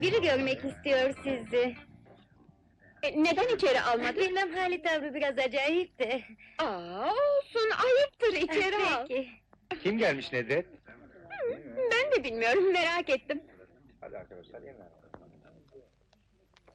Biri görmek istiyor sizi. Neden içeri almadın? Bilmem, hali tavrı biraz acayip de. Olsun, ayıptır, içeri al. Peki. Kim gelmiş Nedret? Ben de bilmiyorum, merak ettim. Hadi arkadaşlar yemeğe.